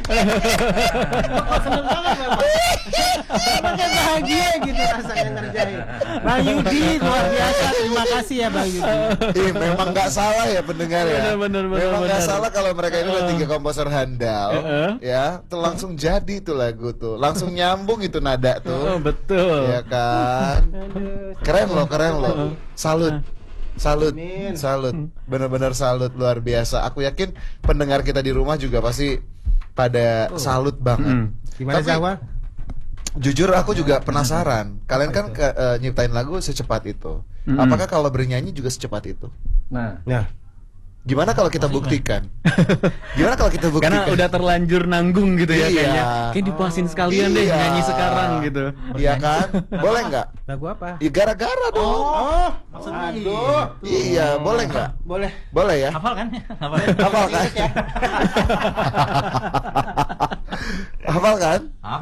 Kok seneng banget Bapak. Bapak bahagia gitu rasanya ngerjain. Bang Yudi luar biasa, terima kasih ya Bang Yudi. Memang nggak salah ya pendengar ya. Benar, Memang nggak salah kalau mereka ini udah 3 komposer handal, ya, tuh langsung jadi tuh lagu tuh, langsung nyambung itu nada tuh. Betul. Ya kan. Keren loh. Salut. Benar-benar salut, luar biasa. Aku yakin pendengar kita di rumah juga pasti pada salut banget. Gimana Jawa? Jujur aku juga penasaran. Kalian kan nyiptain lagu secepat itu. Apakah kalau bernyanyi juga secepat itu? Nah, Gimana kalau kita buktikan? karena udah terlanjur nanggung gitu ya, Iya. kayaknya. Kayak dipuasin sekalian deh Iya. nyanyi sekarang gitu. Iya kan? Boleh nggak? Lagu apa? Ya gara-gara dong. Maksudnya Iya, boleh nggak? boleh. Boleh ya? Hafal kan? Hafal kan? Hafal kan?